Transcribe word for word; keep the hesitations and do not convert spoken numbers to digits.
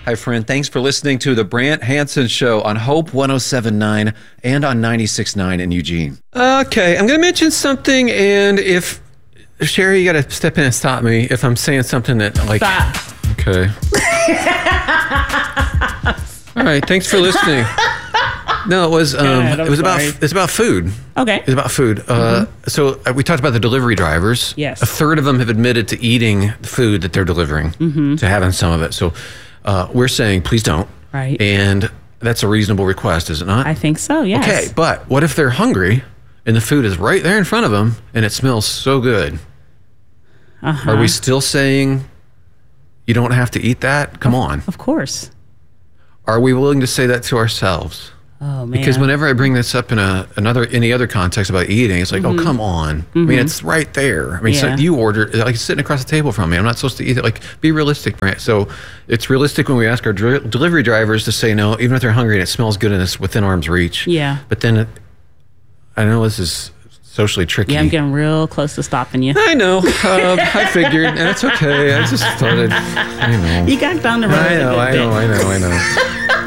Hi, friend. Thanks for listening to the Brant Hansen Show on Hope one oh seven point nine and on ninety-six point nine in Eugene. Okay, I'm going to mention something, and if Sherry, you got to step in and stop me if I'm saying something that like. Stop. Okay. All right. Thanks for listening. No, it was um, ahead, it was about sorry. it's about food. Okay. It's about food. Mm-hmm. Uh, so uh, we talked about the delivery drivers. Yes. A third of them have admitted to eating the food that they're delivering, mm-hmm. to having some of it. So uh, we're saying, please don't. Right. And that's a reasonable request, is it not? I think so, yes. Okay, but what if they're hungry and the food is right there in front of them and it smells so good? Uh-huh. Are we still saying you don't have to eat that? Come on. Of course. Are we willing to say that to ourselves? Oh, man. Because whenever I bring this up in a another any other context about eating, it's like, mm-hmm. oh, come on. Mm-hmm. I mean, it's right there. I mean, Yeah. so you order, like, it's sitting across the table from me. I'm not supposed to eat it. Like, be realistic, Brant. So it's realistic when we ask our dri- delivery drivers to say no, even if they're hungry and it smells good and it's within arm's reach. Yeah. But then, it, I know this is socially tricky. Yeah, I'm getting real close to stopping you. I know. Um, I figured, and it's okay. I just thought I'd, I know. You got down the road. I a know, good I bit. know, I know, I know.